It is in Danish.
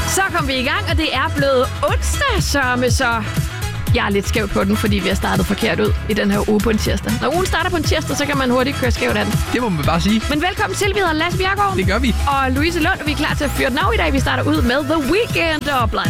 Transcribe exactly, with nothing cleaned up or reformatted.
Så kom vi i gang, og det er blevet onsdag, Sørme, så jeg er lidt skæv på den, fordi vi har startet forkert ud i den her uge på en tirsdag. Når ugen starter på en tirsdag, så kan man hurtigt køre skævt af den. Det må man bare sige. Men velkommen til, vi hedder Lasse Bjergård. Det gør vi. Og Louise Lund, vi er klar til at fyre den af i dag. Vi starter ud med The Weeknd og Blind